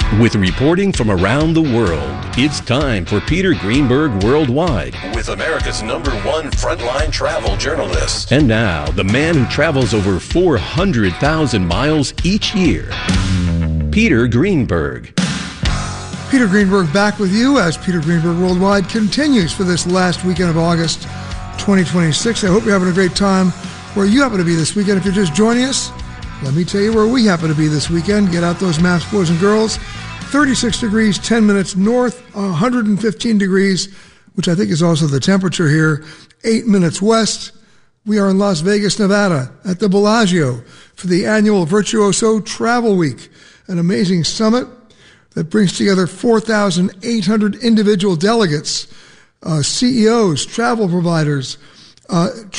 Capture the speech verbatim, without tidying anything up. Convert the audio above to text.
With reporting from around the world, it's time for Peter Greenberg Worldwide. With America's number one frontline travel journalist. And now, the man who travels over four hundred thousand miles each year, Peter Greenberg. Peter Greenberg back with you as Peter Greenberg Worldwide continues for this last weekend of August twenty twenty-six. I hope you're having a great time where you happen to be this weekend. If you're just joining us, let me tell you where we happen to be this weekend. Get out those maps, boys and girls. thirty-six degrees, ten minutes north, one hundred fifteen degrees, which I think is also the temperature here, eight minutes west. We are in Las Vegas, Nevada, at the Bellagio for the annual Virtuoso Travel Week, an amazing summit that brings together four thousand eight hundred individual delegates, uh, C E Os, travel providers, uh,